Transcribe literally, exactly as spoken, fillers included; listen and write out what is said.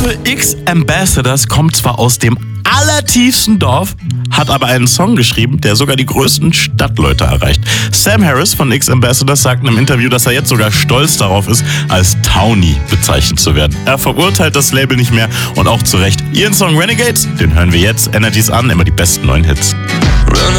Gruppe X Ambassadors kommt zwar aus dem allertiefsten Dorf, hat aber einen Song geschrieben, der sogar die größten Stadtleute erreicht. Sam Harris von X Ambassadors sagt in einem Interview, dass er jetzt sogar stolz darauf ist, als Townie bezeichnet zu werden. Er verurteilt das Label nicht mehr und auch zu Recht. Ihren Song Renegades, den hören wir jetzt. Energies an, immer die besten neuen Hits.